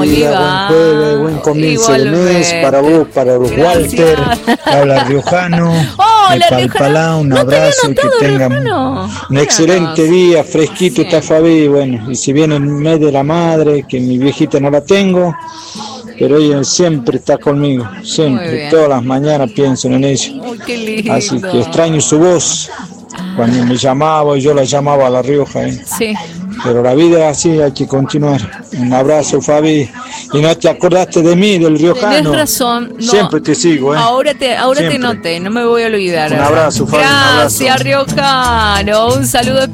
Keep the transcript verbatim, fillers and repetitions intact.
vida, buen jueves, buen comienzo de mes para vos, para los Walter, habla riojano, Hola, de Palpalá, un no abrazo y que tengan riojano. un excelente día, fresquito, sí. Está Fabi, bueno, y si viene el mes de la madre, que mi viejita no la tengo, pero ella siempre está conmigo, siempre, todas las mañanas pienso en ella. Uy, qué lindo. Así que extraño su voz, cuando me llamaba y yo la llamaba a La Rioja, ¿eh? Sí. Pero la vida es así, hay que continuar. Un abrazo, Fabi. Y no te acordaste de mí, del riojano. Tienes razón. No, siempre te sigo, ¿eh? Ahora te, ahora siempre. te noté, no me voy a olvidar. Un abrazo, Fabi. Gracias, un abrazo. riojano. Un saludo